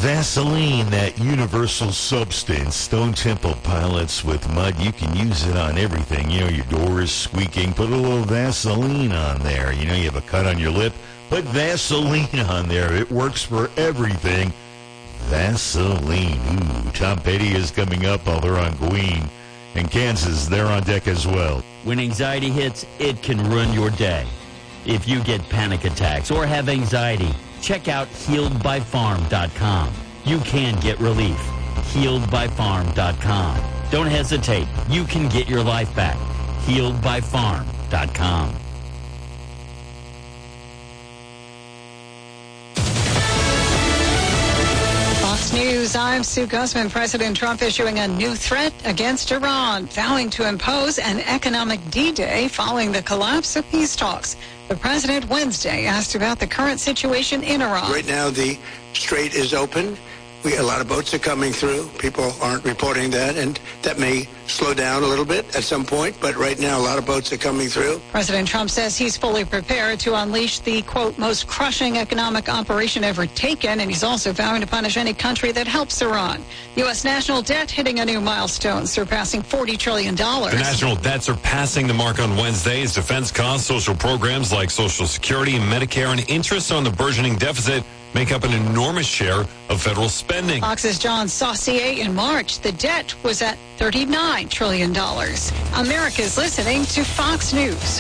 Vaseline, that universal substance. Stone Temple Pilots with mud. You can use it on everything. You know, your door is squeaking. Put a little Vaseline on there. You know, you have a cut on your lip. Put Vaseline on there. It works for everything. Vaseline. Ooh, Tom Petty is coming up while they're on Queen. And Kansas, they're on deck as well. When anxiety hits, it can ruin your day. If you get panic attacks or have anxiety, check out HealedByFarm.com. You can get relief. HealedByFarm.com. Don't hesitate. You can get your life back. HealedByFarm.com. Fox News, I'm Sue Guzman. President Trump issuing a new threat against Iran, vowing to impose an economic D-Day following the collapse of peace talks. The president Wednesday asked about the current situation in Iran. Right now, the strait is open. A lot of boats are coming through. People aren't reporting that, and that may slow down a little bit at some point, but right now a lot of boats are coming through. President Trump says he's fully prepared to unleash the, quote, most crushing economic operation ever taken, and he's also vowing to punish any country that helps Iran. U.S. national debt hitting a new milestone, surpassing $40 trillion. The national debt surpassing the mark on Wednesday as defense costs, social programs like Social Security and Medicare, and interest on the burgeoning deficit make up an enormous share of federal spending. Fox's John Saucier in March. The debt was at $39 trillion. America's listening to Fox News.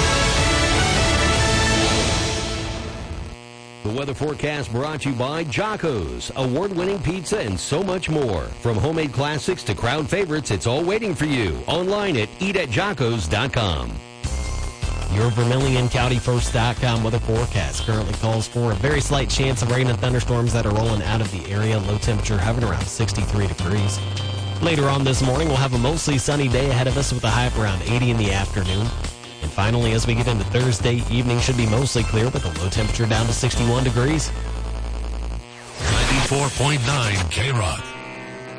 The weather forecast brought to you by Jocko's, award-winning pizza and so much more. From homemade classics to crowd favorites, it's all waiting for you. Online at eatatjockos.com. Your VermilionCountyFirst.com weather forecast currently calls for a very slight chance of rain and thunderstorms that are rolling out of the area. Low temperature hovering around 63 degrees. Later on this morning, we'll have a mostly sunny day ahead of us with a high of around 80 in the afternoon. And finally, as we get into Thursday evening, should be mostly clear with a low temperature down to 61 degrees. 94.9 K-Rock.